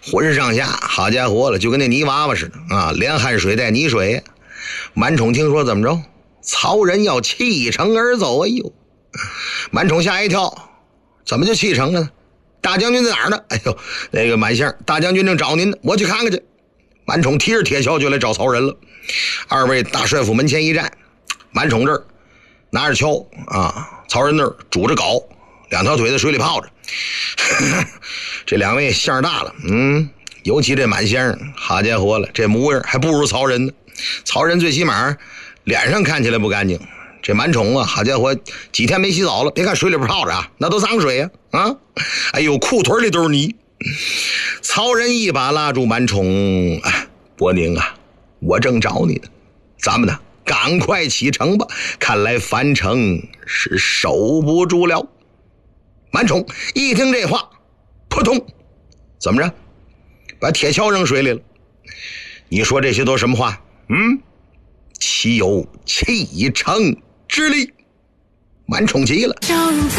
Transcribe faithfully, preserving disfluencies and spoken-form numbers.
浑身上下好家伙了，就跟那泥娃娃似的啊，连汗水带泥水。满宠听说怎么着，曹仁要弃城而走，哎呦，满宠吓一跳，怎么就弃城了呢？大将军在哪儿呢？哎呦，那个满相，大将军正找您呢，我去看看去。满宠提着铁锹就来找曹仁了。二位大帅府门前一站，满宠这儿拿着锹啊，曹仁那儿拄着镐，两条腿在水里泡着。这两位相大了，嗯，尤其这满相，好家伙了，这模样还不如曹仁呢。曹仁最起码脸上看起来不干净，这满宠啊，好家伙，几天没洗澡了，别看水里边泡着啊，那都脏水啊啊！哎呦，裤腿里都是泥。曹仁一把拉住满宠，哎，伯宁啊，我正找你呢，咱们呢赶快启程吧，看来樊城是守不住了。满宠一听这话，扑通，怎么着，把铁锹扔水里了。你说这些都什么话？嗯，岂有弃城之理？满宠急了。